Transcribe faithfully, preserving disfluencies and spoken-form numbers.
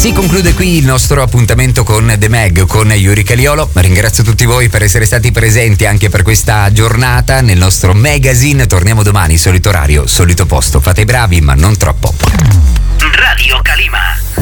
Si conclude qui il nostro appuntamento con The Mag, con Yuri Caliolo. Ringrazio tutti voi per essere stati presenti anche per questa giornata nel nostro magazine. Torniamo domani, solito orario, solito posto. Fate i bravi, ma non troppo. Radio Calima.